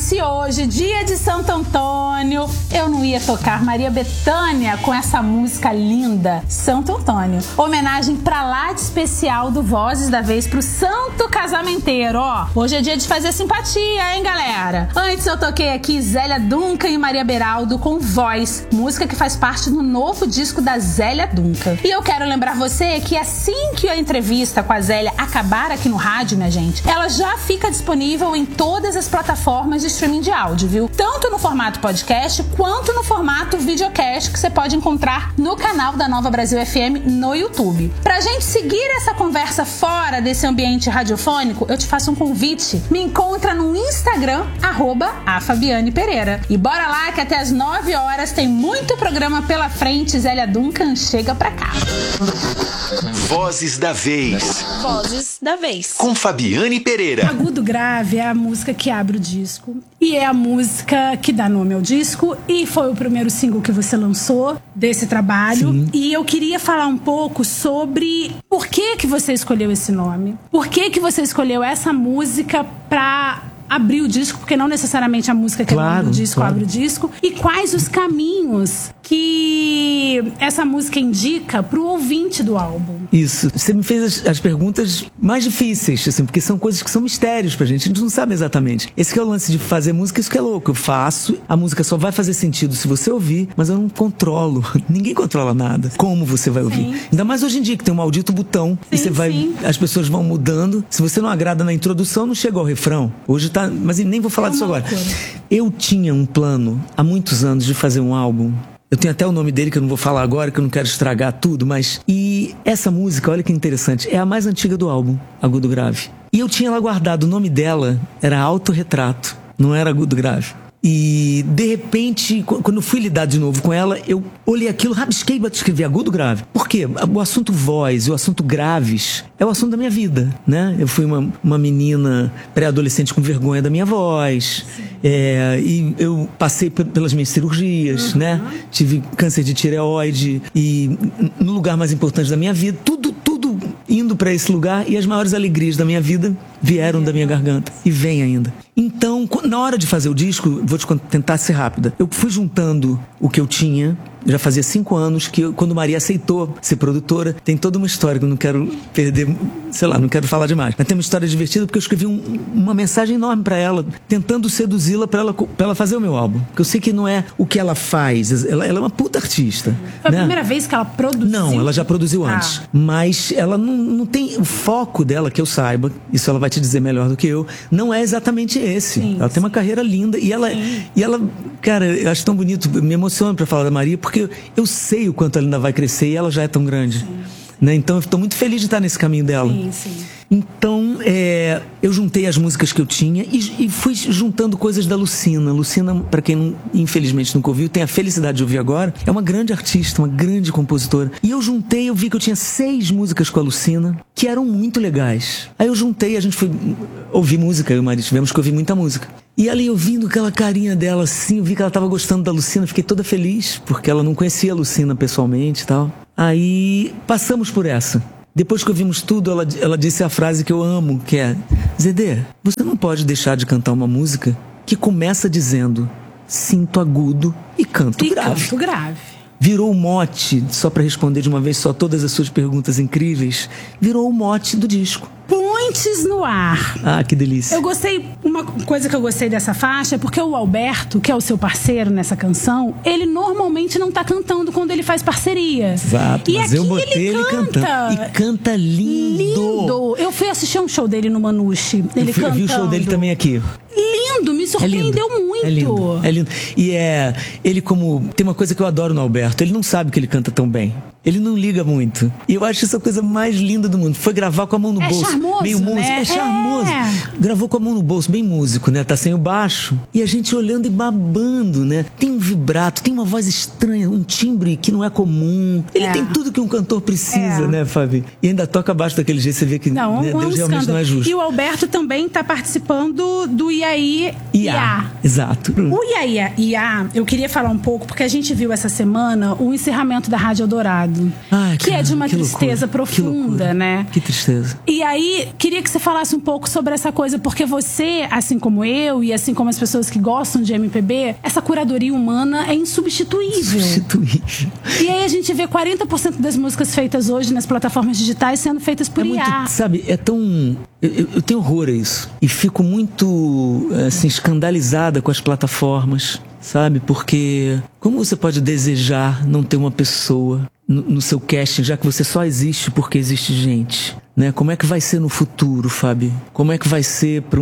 se hoje, dia de Santo Antônio, eu não ia tocar Maria Bethânia com essa música linda, Santo Antônio. Homenagem pra lá de especial do Vozes da Vez pro Santo Casamenteiro, ó. Hoje é dia de fazer simpatia, hein, galera? Antes eu toquei aqui Zélia Duncan e Maria Beraldo com Voz, música que faz parte do novo disco da Zélia Duncan. E eu quero lembrar você que assim que a entrevista com a Zélia acabar aqui no rádio, minha gente, ela já fica disponível em todas as plataformas de streaming de áudio, viu? Tanto no formato podcast quanto no formato videocast que você pode encontrar no canal da Nova Brasil FM no YouTube. Pra gente seguir essa conversa fora desse ambiente radiofônico, eu te faço um convite. Me encontra no Instagram, @afabianepereira. E bora lá que até às 9 horas tem muito programa pela frente. Zélia Duncan, chega pra cá. Vozes da Vez. Vozes da Vez. Com Fabiane Pereira. Agudo Grave é a música que abre o disco. E é a música que dá nome ao disco. E foi o primeiro single que você lançou desse trabalho. Sim. E eu queria falar um pouco sobre por que você escolheu esse nome. Por que você escolheu essa música pra abrir o disco, porque não necessariamente a música que é do disco abre o disco. E quais os caminhos que essa música indica pro ouvinte do álbum? Isso. Você me fez as perguntas mais difíceis, assim, porque são coisas que são mistérios pra gente. A gente não sabe exatamente. Esse que é o lance de fazer música, isso que é louco. Eu faço, a música só vai fazer sentido se você ouvir, mas eu não controlo. Ninguém controla nada. Como você vai ouvir? Sim. Ainda mais hoje em dia, que tem um maldito botão. Sim, e você vai... As pessoas vão mudando. Se você não agrada na introdução, não chega ao refrão. Hoje tá... Mas nem vou falar disso agora. Eu tinha um plano há muitos anos de fazer um álbum. Eu tenho até o nome dele que eu não vou falar agora, que eu não quero estragar tudo, mas... E essa música, olha que interessante, é a mais antiga do álbum, Agudo Grave. E eu tinha lá guardado, o nome dela era Autorretrato, não era Agudo Grave. E, de repente, quando eu fui lidar de novo com ela, eu olhei aquilo, rabisquei e escrevi Agudo Grave. Por quê? O assunto voz e o assunto graves é o assunto da minha vida, né? Eu fui uma menina pré-adolescente com vergonha da minha voz. E eu passei pelas minhas cirurgias, né? Tive câncer de tireoide. E no lugar mais importante da minha vida, tudo indo pra esse lugar, e as maiores alegrias da minha vida vieram da minha garganta e vem ainda. Então, na hora de fazer o disco, vou tentar ser rápida, eu fui juntando o que eu tinha. Já fazia 5 anos que quando Maria aceitou ser produtora, tem toda uma história que eu não quero perder, sei lá, não quero falar demais, mas tem uma história divertida porque eu escrevi uma mensagem enorme pra ela, tentando seduzi-la pra ela fazer o meu álbum, porque eu sei que não é o que ela faz, ela é uma puta artista. Foi, né? A primeira vez que ela produziu? Não, ela já produziu antes, mas ela não tem o foco dela, que eu saiba, isso ela vai te dizer melhor do que eu, não é exatamente esse. Sim, ela tem uma carreira linda e ela, cara, eu acho tão bonito, me emociona pra falar da Maria, porque eu sei o quanto ela ainda vai crescer e ela já é tão grande. Né? Então eu estou muito feliz de estar nesse caminho dela. Sim. Então eu juntei as músicas que eu tinha e fui juntando coisas da Lucina. Lucina, para quem infelizmente nunca ouviu, tem a felicidade de ouvir agora, é uma grande artista, uma grande compositora. E eu juntei, eu vi que eu tinha 6 músicas com a Lucina que eram muito legais. Aí eu juntei, a gente foi ouvir música, eu e o Maria tivemos que ouvir muita música. E ali, eu vindo aquela carinha dela assim, eu vi que ela estava gostando da Lucina, fiquei toda feliz, porque ela não conhecia a Lucina pessoalmente e tal. Aí passamos por essa. Depois que ouvimos tudo, ela disse a frase que eu amo, que é: Zedê, você não pode deixar de cantar uma música que começa dizendo sinto agudo e canto grave. Virou o mote, só para responder de uma vez só todas as suas perguntas incríveis, virou o mote do disco. Pontes no Ar. Ah, que delícia. Eu gostei, uma coisa que eu gostei dessa faixa é porque o Alberto, que é o seu parceiro nessa canção, ele normalmente não tá cantando quando ele faz parceria. Exato, mas eu botei ele cantando. E canta lindo. Eu fui assistir um show dele no Manouche. Ele cantando. Eu vi o show dele também aqui. Lindo, me surpreendeu muito. É lindo. E ele tem uma coisa que eu adoro no Alberto, ele não sabe que ele canta tão bem. Ele não liga muito. E eu acho isso a coisa mais linda do mundo. Foi gravar com a mão no bolso. Charmoso, meio músico. Né? É charmoso. Gravou com a mão no bolso, bem músico, né? Tá sem o baixo. E a gente olhando e babando, né? Tem um vibrato, tem uma voz estranha, um timbre que não é comum. Ele tem tudo que um cantor precisa, né, Fabi? E ainda toca baixo daquele jeito, você vê que Deus realmente não é justo. E o Alberto também tá participando do Iaí Iá. Exato. O Iá, eu queria falar um pouco, porque a gente viu essa semana o encerramento da Rádio Eldorado. Ai, que é de uma tristeza profunda, né? Que tristeza. E aí, queria que você falasse um pouco sobre essa coisa, porque você, assim como eu, e assim como as pessoas que gostam de MPB, essa curadoria humana é insubstituível. E aí a gente vê 40% das músicas feitas hoje nas plataformas digitais sendo feitas por IA. Sabe, é tão... Eu tenho horror a isso. E fico muito, assim, escandalizada com as plataformas, sabe? Porque como você pode desejar não ter uma pessoa no seu casting, já que você só existe porque existe gente, né? Como é que vai ser no futuro, Fábio? Como é que vai ser para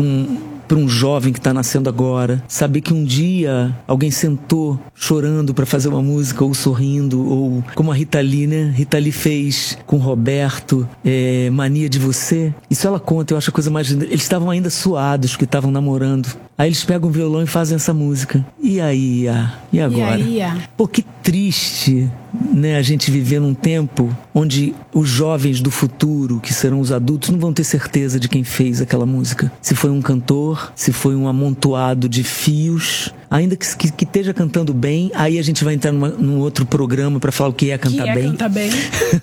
um jovem que está nascendo agora, saber que um dia alguém sentou chorando para fazer uma música, ou sorrindo, ou como a Rita Lee, né? Rita Lee fez com Roberto, Mania de Você. Isso ela conta, eu acho a coisa mais linda. Eles estavam ainda suados, que estavam namorando. Aí eles pegam o violão e fazem essa música. E aí, e agora? Pô, que triste, né? A gente viver num tempo onde os jovens do futuro, que serão os adultos, não vão ter certeza de quem fez aquela música. Se foi um cantor, se foi um amontoado de fios, ainda que esteja cantando bem, aí a gente vai entrar num outro programa para falar o que é cantar bem. Cantar bem.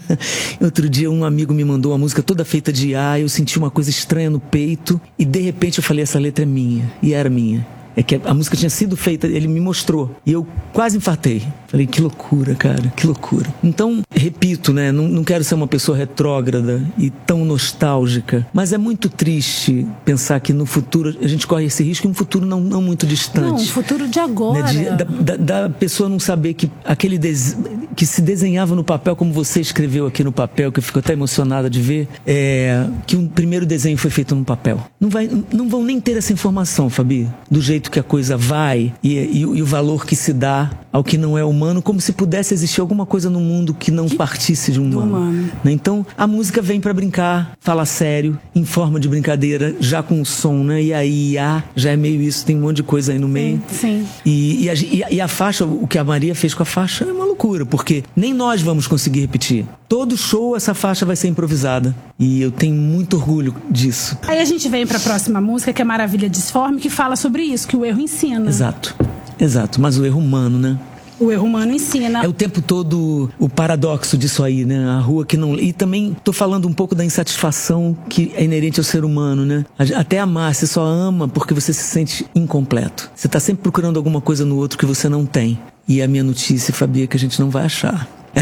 Outro dia um amigo me mandou uma música toda feita de IA, eu senti uma coisa estranha no peito e de repente eu falei, essa letra é minha. E era minha. É que a música tinha sido feita, ele me mostrou. E eu quase infartei. Falei, que loucura, cara, que loucura. Então, repito, né, não quero ser uma pessoa retrógrada e tão nostálgica, mas é muito triste pensar que no futuro, a gente corre esse risco em um futuro não muito distante. Não, um futuro de agora. Né, da pessoa não saber que aquele que se desenhava no papel, como você escreveu aqui no papel, que eu fico até emocionada de ver, que um primeiro desenho foi feito no papel. Não vão nem ter essa informação, Fabi, do jeito que a coisa vai e o valor que se dá ao que não é humano, como se pudesse existir alguma coisa no mundo que não partisse de um humano. Né? Então, a música vem pra brincar, fala sério, em forma de brincadeira, já com o som, né? E aí, já é meio isso, tem um monte de coisa aí no meio. Sim. E a faixa, o que a Maria fez com a faixa é uma loucura, porque nem nós vamos conseguir repetir. Todo show essa faixa vai ser improvisada. E eu tenho muito orgulho disso. Aí a gente vem pra próxima música, que é Maravilha Disforme, que fala sobre isso, que o erro ensina. Exato, mas o erro humano, né? O erro humano ensina. É o tempo todo o paradoxo disso aí, né? A rua que não... E também tô falando um pouco da insatisfação que é inerente ao ser humano, né? Até amar, você só ama porque você se sente incompleto. Você tá sempre procurando alguma coisa no outro que você não tem. E a minha notícia, Fabi, é que a gente não vai achar.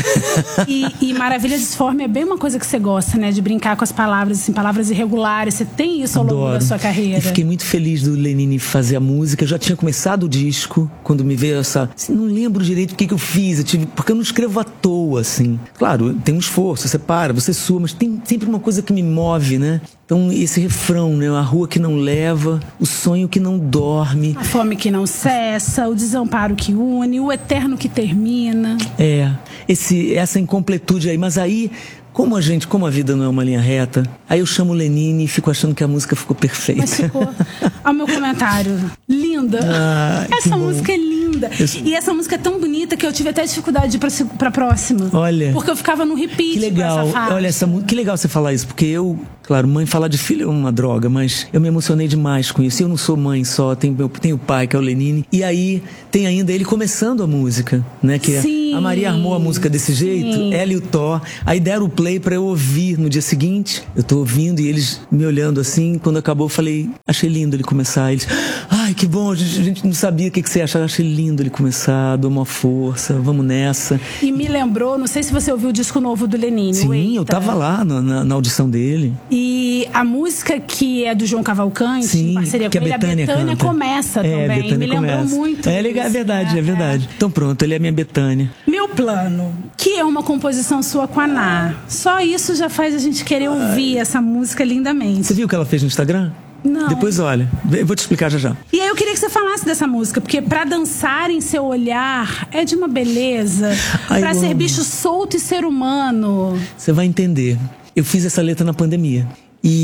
E Maravilha Disforme é bem uma coisa que você gosta, né? De brincar com as palavras, assim, palavras irregulares. Você tem isso ao longo da sua carreira. E fiquei muito feliz do Lenine fazer a música. Eu já tinha começado o disco, quando me veio essa... Assim, não lembro direito o que eu fiz. Porque eu não escrevo à toa, assim. Claro, tem um esforço, você para, você sua, mas tem sempre uma coisa que me move, né? Então, esse refrão, né? A rua que não leva, o sonho que não dorme. A fome que não cessa, o desamparo que une, o eterno que termina. Essa incompletude aí. Mas aí, como a vida não é uma linha reta, aí eu chamo o Lenine e fico achando que a música ficou perfeita. Mas ficou. Ao meu comentário, linda. Essa música é linda. E essa música é tão bonita que eu tive até dificuldade de ir pra próxima. Olha. Porque eu ficava no repeat. Que legal. Com essa faixa. Olha, que legal você falar isso, porque claro, mãe falar de filho é uma droga, mas eu me emocionei demais com isso. Eu não sou mãe só, tenho o pai, que é o Lenine. E aí tem ainda ele começando a música, né? Que a Maria armou a música desse jeito, ela e o Thó. Aí deram o play pra eu ouvir no dia seguinte. Eu tô ouvindo e eles me olhando assim. Quando acabou, eu falei, achei lindo ele começar. Eles, ai, que bom, a gente não sabia o que você achava. Achei lindo ele começar, dou uma força, vamos nessa. E me lembrou, não sei se você ouviu o disco novo do Lenine. Sim, eu tava lá na audição dele. E a música que é do João Cavalcante, em parceria com ele, a Bethânia começa também. Bethânia me lembrou muito. É verdade, é verdade. Então pronto, ele é a minha Bethânia. Meu Plano, que é uma composição sua com a Ná. Só isso já faz a gente querer ouvir essa música lindamente. Você viu o que ela fez no Instagram? Não. Depois olha, eu vou te explicar já. E aí eu queria que você falasse dessa música, porque pra dançar em seu olhar é de uma beleza. Pra ser bicho solto e ser humano. Você vai entender. Eu fiz essa letra na pandemia. E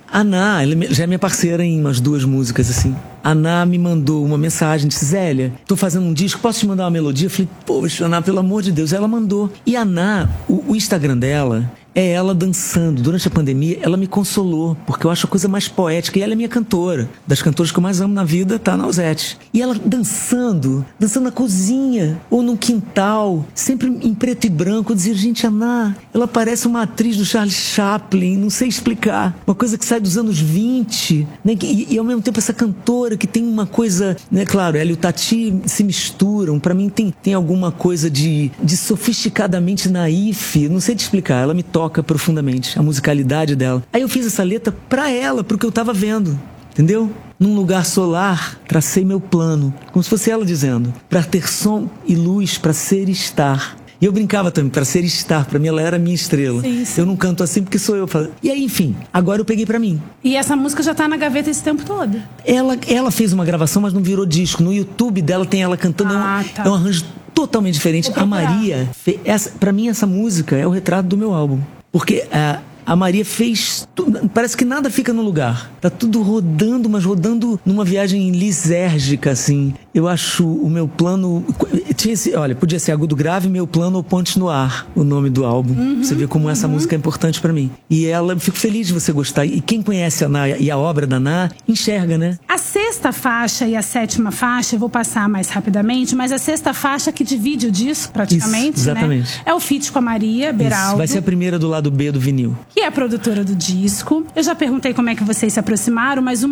A Ná, ela já é minha parceira em umas 2 músicas, assim. A Ná me mandou uma mensagem, disse: Zélia, tô fazendo um disco, posso te mandar uma melodia? Eu falei: poxa, Ná, pelo amor de Deus. Ela mandou. E a Ná, o Instagram dela é ela dançando. Durante a pandemia, ela me consolou, porque eu acho a coisa mais poética. E ela é minha cantora. Das cantoras que eu mais amo na vida, tá a Nausete. E ela dançando na cozinha, ou no quintal, sempre em preto e branco. Eu dizia: gente, a Ná, ela parece uma atriz do Charlie Chaplin, não sei explicar. Uma coisa que sai dos anos 20, né? E ao mesmo tempo essa cantora que tem uma coisa, né? Claro, ela e o Tati se misturam. Pra mim tem alguma coisa de sofisticadamente naif, não sei te explicar. Ela me toca profundamente, a musicalidade dela. Aí eu fiz essa letra pra ela, pro que eu tava vendo, entendeu? Num lugar solar, tracei meu plano, como se fosse ela dizendo: pra ter som e luz, pra ser e estar. E eu brincava também, pra ser e estar, pra mim ela era a minha estrela. Sim, sim. Eu não canto assim porque sou eu. E aí, enfim, agora eu peguei pra mim. E essa música já tá na gaveta esse tempo todo? Ela fez uma gravação, mas não virou disco. No YouTube dela tem ela cantando, tá. É um arranjo totalmente diferente. A Maria, pra mim essa música é o retrato do meu álbum. Porque a Maria fez tudo, parece que nada fica no lugar. Tá tudo rodando, mas rodando numa viagem lisérgica, assim. Eu acho o meu plano... Olha, podia ser Agudo Grave, Meu Plano ou Pontes no Ar, o nome do álbum. Você vê como essa música é importante pra mim. E ela, fico feliz de você gostar. E quem conhece a Ná e a obra da Ná, enxerga, né? A 6ª faixa e a 7ª faixa, eu vou passar mais rapidamente, mas a 6ª faixa que divide o disco, praticamente, isso, exatamente, né? É o feat com a Maria Beraldo. Isso, vai ser a primeira do lado B do vinil. Que é a produtora do disco. Eu já perguntei como é que vocês se aproximaram, mas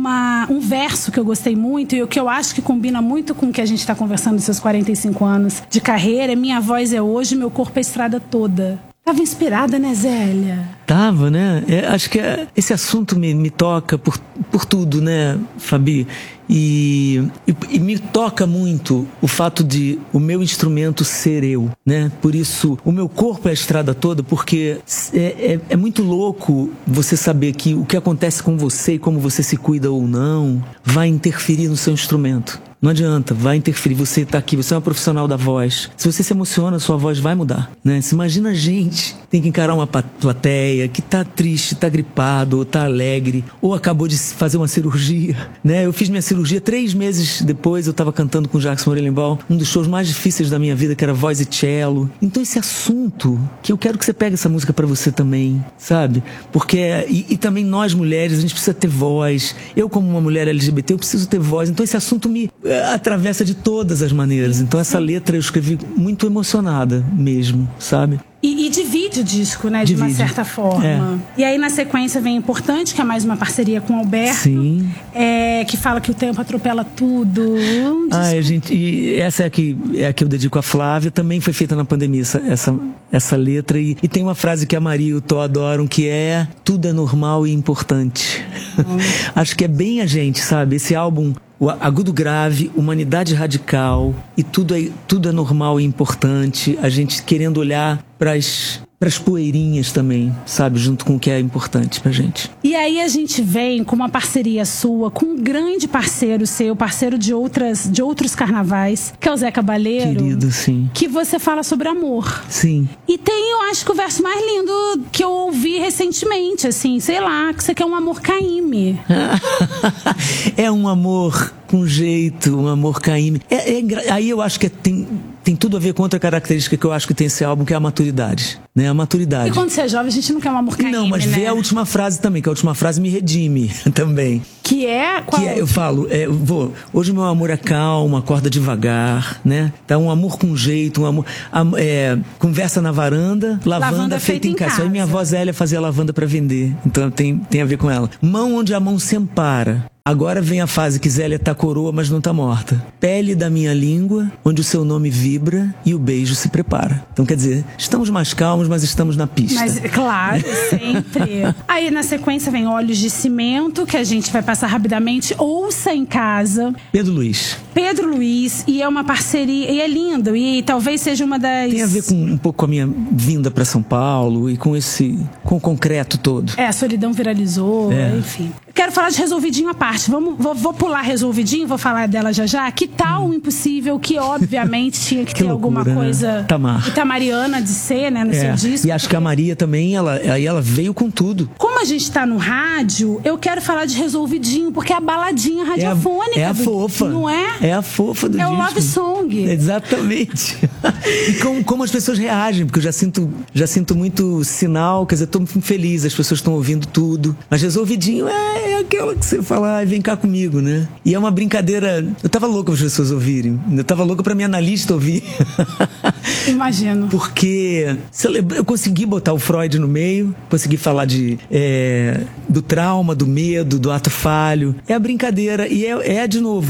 um verso que eu gostei muito e o que eu acho que combina muito com o que a gente está conversando nos seus 45 anos de carreira é: minha voz é hoje, meu corpo é a estrada toda. Tava inspirada, né, Zélia? Tava, né? Acho que esse assunto me toca por tudo, né, Fabi? E me toca muito o fato de o meu instrumento ser eu, né? Por isso, o meu corpo é a estrada toda, porque é muito louco você saber que o que acontece com você e como você se cuida ou não vai interferir no seu instrumento. Não adianta, vai interferir. Você tá aqui, você é uma profissional da voz. Se você se emociona, sua voz vai mudar, né? Se imagina a gente tem que encarar uma plateia que tá triste, tá gripado, ou tá alegre, ou acabou de fazer uma cirurgia, né? Eu fiz minha cirurgia 3 meses depois, eu tava cantando com o Jackson Morelenbaum, um dos shows mais difíceis da minha vida, que era voz e cello. Então esse assunto, que eu quero que você pegue essa música pra você também, sabe? Porque, e também nós mulheres, a gente precisa ter voz. Eu, como uma mulher LGBT, eu preciso ter voz. Então esse assunto me atravessa de todas as maneiras. Então essa letra eu escrevi muito emocionada mesmo, sabe? E divide o disco, né? De uma certa forma. E aí na sequência vem Importante, que é mais uma parceria com o Alberto. Sim. Que fala que o tempo atropela tudo. Gente, e essa é a que eu dedico a Flávia. Também foi feita na pandemia essa letra. E tem uma frase que a Maria e o Tó adoram, que é: tudo é normal e importante. Acho que é bem a gente, sabe? Esse álbum, o Agudo Grave, Humanidade Radical, e tudo é normal e importante. A gente querendo olhar pras poeirinhas também, sabe? Junto com o que é importante pra gente. E aí a gente vem com uma parceria sua, com um grande parceiro seu, parceiro de outros carnavais, que é o Zé Cabaleiro. Querido, sim. Que você fala sobre amor. Sim. E tem, eu acho que o verso mais lindo que eu ouvi recentemente, assim, sei lá, que você quer um amor caíme. É um amor com jeito, um amor caíme. Aí eu acho que tem tudo a ver com outra característica que eu acho que tem esse álbum, que é a maturidade, né? A maturidade. E quando você é jovem, a gente não quer um amor caíme, não, mas né? vê a última frase também, que a última frase me redime também. Que é? Qual? Que é, eu falo, hoje o meu amor é calmo, acorda devagar, né? Tá um amor com jeito, um amor... conversa na varanda, lavanda feita em casa. Aí minha avó Zélia fazia lavanda pra vender, então tem a ver com ela. Mão onde a mão se ampara. Agora vem a fase que Zélia tá coroa, mas não tá morta. Pele da minha língua, onde o seu nome vibra e o beijo se prepara. Então, quer dizer, estamos mais calmos, mas estamos na pista. Mas, claro, sempre. Aí, na sequência, vem Olhos de Cimento, que a gente vai passar rapidamente. Ouça em Casa. Pedro Luiz, e é uma parceria, e é lindo, e talvez seja uma das... Tem a ver com um pouco com a minha vinda pra São Paulo e com o concreto todo. A solidão viralizou, enfim. Quero falar de Resolvidinho à Parte, parte. Vou pular Resolvidinho, vou falar dela já. Que tal o Impossível, que obviamente tinha que ter loucura, alguma coisa Tamar. itamariana de ser, né, no seu disco. E acho que a Maria também, ela veio com tudo. Como a gente tá no rádio, eu quero falar de Resolvidinho, porque é a baladinha radiofônica. É a fofa. Não é? É a fofa do disco. É o love song. Exatamente. E como as pessoas reagem, porque eu já sinto muito sinal, quer dizer, tô muito feliz, as pessoas estão ouvindo tudo. Mas Resolvidinho é aquela que você fala, vem cá comigo, né? E é uma brincadeira. Eu tava louco para as pessoas ouvirem. Eu tava louco pra minha analista ouvir. Imagino. Porque eu consegui botar o Freud no meio, consegui falar do trauma, do medo, do ato falho. É a brincadeira e de novo,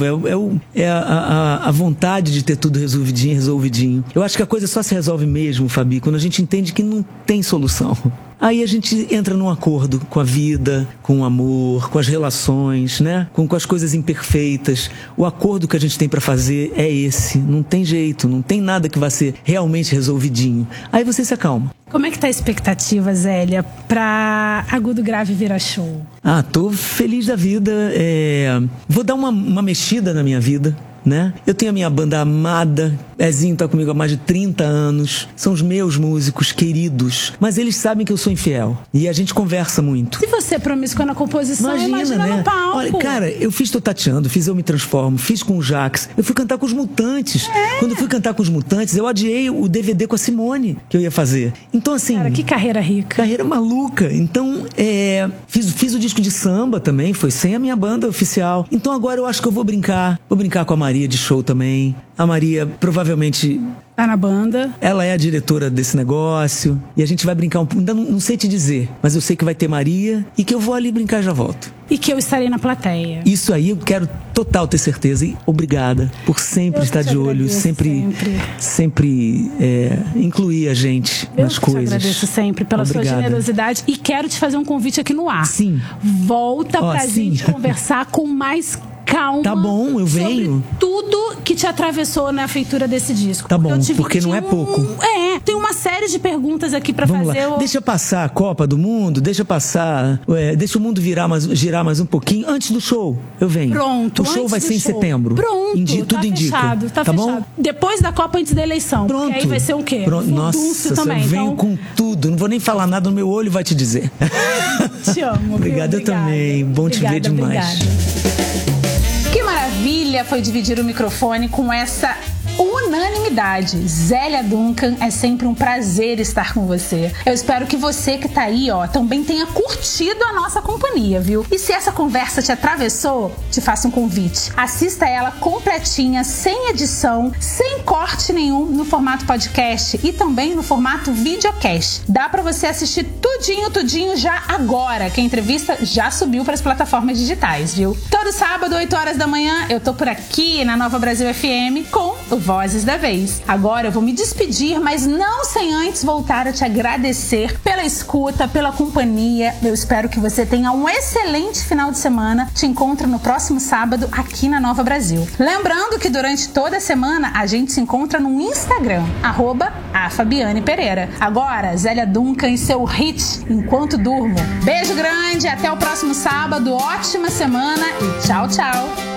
a vontade de ter tudo resolvidinho. Eu acho que a coisa só se resolve mesmo, Fabi, quando a gente entende que não tem solução. Aí a gente entra num acordo com a vida, com o amor, com as relações, né? Com as coisas imperfeitas. O acordo que a gente tem pra fazer é esse. Não tem jeito, não tem nada que vá ser realmente resolvidinho. Aí você se acalma. Como é que tá a expectativa, Zélia, pra Agudo Grave virar show? Tô feliz da vida. Vou dar uma mexida na minha vida, né? Eu tenho a minha banda amada. Ezinho tá comigo há mais de 30 anos. São os meus músicos queridos. Mas eles sabem que eu sou infiel. E a gente conversa muito. Se você é promíscua na composição, imagina né? no palco. Olha, cara, eu fiz Tô Tateando, fiz Eu Me Transformo, fiz com o Jax. Eu fui cantar com os Mutantes. Quando eu fui cantar com os Mutantes, eu adiei o DVD com a Simone que eu ia fazer. Então, assim... Cara, que carreira rica. Carreira maluca. Então, fiz o disco de samba também, foi sem a minha banda oficial. Então agora eu acho que eu vou brincar. Vou brincar com a Maria de show também. A Maria provavelmente... Tá na banda. Ela é a diretora desse negócio. E a gente vai brincar um pouco. Ainda não sei te dizer, mas eu sei que vai ter Maria e que eu vou ali brincar e já volto. E que eu estarei na plateia. Isso aí eu quero total ter certeza. E obrigada por sempre estar de olho, sempre incluir a gente nas coisas. Eu te agradeço sempre pela sua generosidade. E quero te fazer um convite aqui no ar. Sim. Volta pra gente conversar com mais calma. Tá bom, eu venho. Sobre tudo que te atravessou na feitura desse disco. Tá bom, porque não é pouco. Tem uma série de perguntas aqui pra fazer. Deixa passar a Copa do Mundo, deixa o mundo girar mais um pouquinho. Antes do show, eu venho. Pronto. O show vai ser em setembro. Pronto. Tudo indica. Tá fechado. Bom? Depois da Copa, antes da eleição. Pronto. Aí vai ser o quê? Pronto. Nossa, também. Eu venho com tudo. Não vou nem falar nada, no meu olho vai te dizer. Te amo. Obrigado, eu também. Bom te ver demais. Obrigada. Que maravilha foi dividir o microfone com essa unanimidade. Zélia Duncan, é sempre um prazer estar com você. Eu espero que você que tá aí, também tenha curtido a nossa companhia, viu? E se essa conversa te atravessou, te faço um convite. Assista ela completinha, sem edição, sem corte nenhum, no formato podcast e também no formato videocast. Dá pra você assistir tudinho já agora, que a entrevista já subiu para as plataformas digitais, viu? Todo sábado, 8 horas da manhã, eu tô por aqui na Nova Brasil FM com o Vozes da Vez. Agora eu vou me despedir, mas não sem antes voltar a te agradecer pela escuta, pela companhia. Eu espero que você tenha um excelente final de semana. Te encontro no próximo sábado aqui na Nova Brasil. Lembrando que durante toda a semana a gente se encontra no Instagram, @afabianepereira. Agora, Zélia Duncan e seu hit Enquanto Durmo. Beijo grande, até o próximo sábado, ótima semana e tchau, tchau!